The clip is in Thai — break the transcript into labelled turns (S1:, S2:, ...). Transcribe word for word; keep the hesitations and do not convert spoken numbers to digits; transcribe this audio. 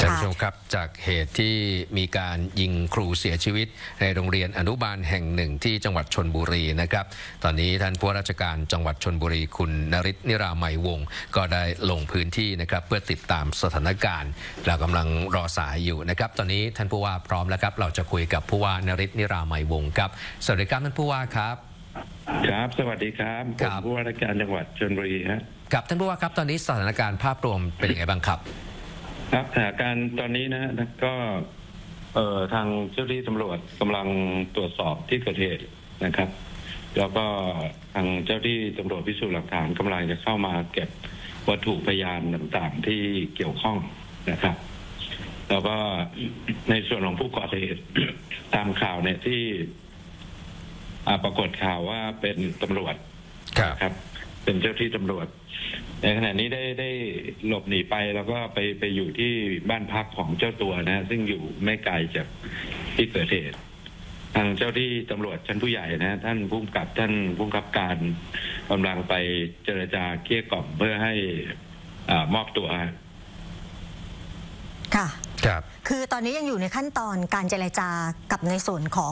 S1: านผู้ชมครับจากเหตุที่มีการยิงครูเสียชีวิตในโรงเรียนอนุบาลแห่งหนึ่งที่จังหวัดชลบุรีนะครับตอนนี้ท่านผู้ว่าราชการจังหวัดชลบุรีคุณนฤทธิ์นิรามัยวงศ์ก็ได้ลงพื้นที่นะครับเพื่อติดตามสถานการณ์เรากำลังรอสายอยู่นะครับตอนนี้ท่านผู้ว่าพร้อมแล้วครับเราจะคุยกับผู้ว่านฤทธิ์นิรามัยวงศ์ครับสวัสดีครับท่านผู้ว่าครับ
S2: ครับสวัสดีครับผมผู้ว่าราชการจังหวัดชลบุรีครับ
S1: ครับท่านผู้ว่าครับตอนนี้สถานการณ์ภาพรวมเป็นยังไงบ้างครับ
S2: ครับสถานการณ์ตอนนี้นะก็เอ่อทางเจ้าหน้าที่ตำรวจกำลังตรวจสอบที่เกิดเหตุนะครับแล้วก็ทางเจ้าที่ตำรวจพิสูจน์หลักฐานกำลังจะเข้ามาเก็บวัตถุพยานต่างๆที่เกี่ยวข้องนะครับแล้วก็ในส่วนของผู้ก่อเหตุตามข่าวเนี่ยที่ปรากฏข่าวว่าเป็นตำรวจครับเป็นเจ้าที่ตำรวจในขณะนี้ได้ได้หลบหนีไปแล้วก็ไปไปอยู่ที่บ้านพักของเจ้าตัวนะซึ่งอยู่ไม่ไกลจากที่เกิดเหตุทางเจ้าที่ตำรวจชั้นผู้ใหญ่นะท่านผู้กำกับท่านผู้กำกับการกำลังไปเจรจาเกลี้ยกล่อมเพื่อให้อ่ามอบตัว
S3: ค่ะครับคือตอนนี้ยังอยู่ในขั้นตอนการเจรจากับในส่วนของ